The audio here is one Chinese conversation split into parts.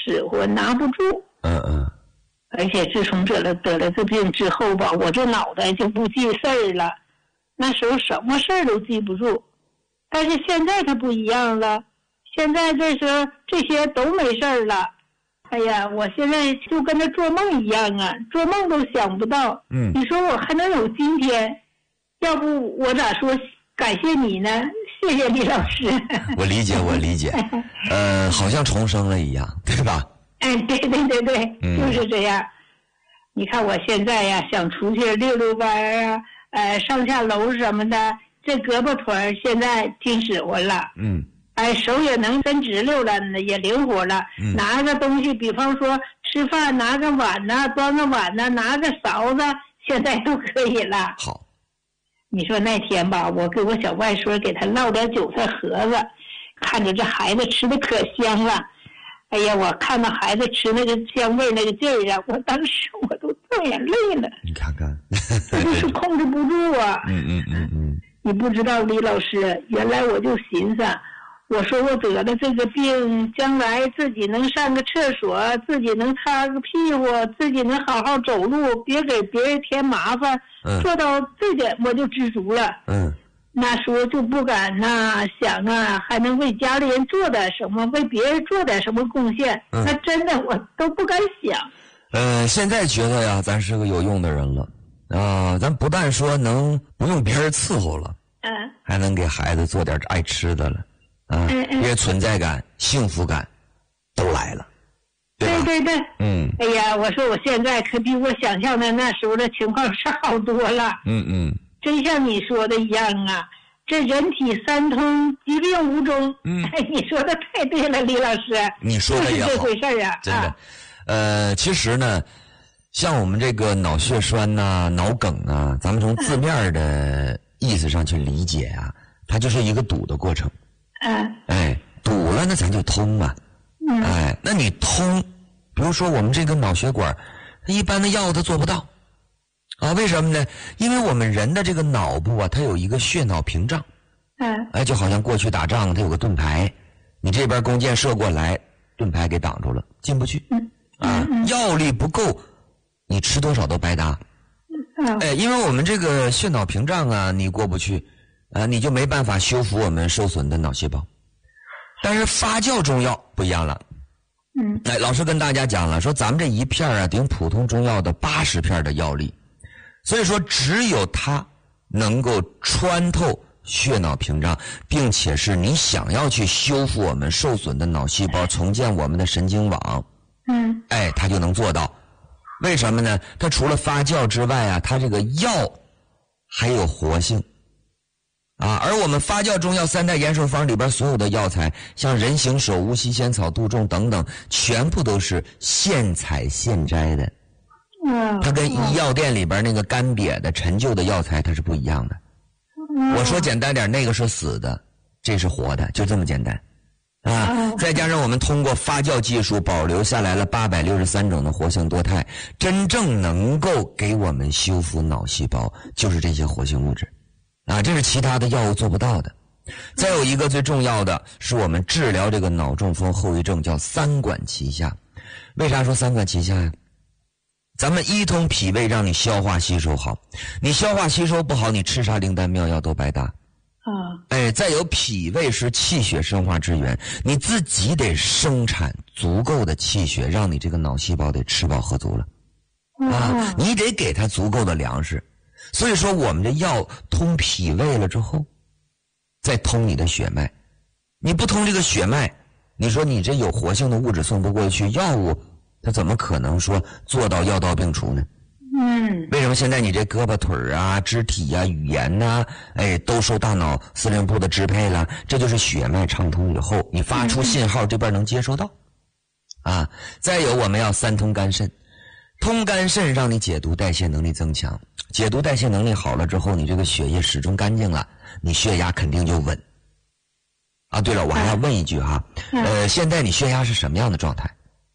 使唤，拿不住。而且自从得了这病之后吧，我这脑袋就不记事儿了，那时候什么事儿都记不住。但是现在它不一样了，现在这时候这些都没事儿了。哎呀，我现在就跟那做梦一样啊，做梦都想不到。你说我还能有今天，要不我咋说感谢你呢？谢谢李老师。 我理解，好像重生了一样，对吧？ 对，就是这样。你看我现在呀，想出去溜溜弯啊，上下楼什么的，这胳膊腿现在挺使唤了。手也能伸直溜了，也灵活了。拿个东西，比方说吃饭，拿个碗呐，端个碗呐，拿个勺子，现在都可以了。 好， 你说那天吧，我给我小外孙给他烙点韭菜盒子，看着这孩子吃的可香了。哎呀，我看到孩子吃那个香味那个劲儿啊，我当时我都掉眼泪了。 你看看， 我就是控制不住啊。你不知道李老师，原来我就寻思，我说我得了这个病，将来自己能上个厕所，自己能擦个屁股，自己能好好走路，别给别人添麻烦，做到这点我就知足了。那时候就不敢想还能为家里人做点什么，为别人做点什么贡献。那真的我都不敢想。 现在觉得呀，咱是个有用的人了啊！咱不但说能不用别人伺候了，还能给孩子做点爱吃的了啊！这些存在感、幸福感都来了，对吧？ 对。哎呀，我说我现在可比我想象的那时候的情况是好多了。真像你说的一样啊，这人体三通，疾病无踪。你说的太对了，李老师。 你说的也好， 就是这回事啊， 真的。其实呢，像我们这个脑血栓呐、脑梗啊，咱们从字面的意思上去理解啊，它就是一个堵的过程。堵了那咱就通嘛。那你通，比如说我们这个脑血管，一般的药它做不到。为什么呢？因为我们人的这个脑部啊，它有一个血脑屏障。就好像过去打仗它有个盾牌，你这边弓箭射过来，盾牌给挡住了，进不去。药力不够，你吃多少都白搭。因为我们这个血脑屏障啊，你过不去，你就没办法修复我们受损的脑细胞。但是发酵中药不一样了。老师跟大家讲了，说咱们这一片啊，顶普通中药的80片的药力。所以说只有它能够穿透血脑屏障，并且是你想要去修复我们受损的脑细胞，重建我们的神经网，它就能做到。为什么呢？它除了发酵之外啊，它这个药还有活性而我们发酵中药3代延寿方里边所有的药材，像人形手、乌溪仙草、杜仲等等，全部都是现采现摘的。它跟医药店里边那个干瘪的陈旧的药材它是不一样的。我说简单点，那个是死的，这是活的，就这么简单再加上我们通过发酵技术保留下来了863种的活性多肽，真正能够给我们修复脑细胞就是这些活性物质这是其他的药物做不到的。再有一个最重要的是我们治疗这个脑中风后遗症叫3管齐下。为啥说3管齐下呀？咱们一通脾胃让你消化吸收好，你消化吸收不好，你吃啥灵丹妙药都白搭。再有脾胃是气血生化之源，你自己得生产足够的气血，让你这个脑细胞得吃饱喝足了你得给它足够的粮食。所以说我们这药通脾胃了之后，再通你的血脉。你不通这个血脉，你说你这有活性的物质送不过去，药物它怎么可能说做到药到病除呢？为什么现在你这胳膊腿肢体语言都受大脑司令部的支配了？这就是血脉畅通以后，你发出信号这边能接收到再有我们要3通肝肾，通肝肾让你解毒代谢能力增强，解毒代谢能力好了之后，你这个血液始终干净了，你血压肯定就稳对了，我还要问一句现在你血压是什么样的状态？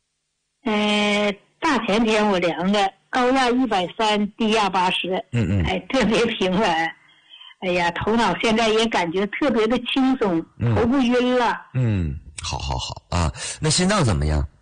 大前天我量的，高压130，低压80，特别平稳。哎呀，头脑现在也感觉特别的轻松，头不晕了。 好那心脏怎么样？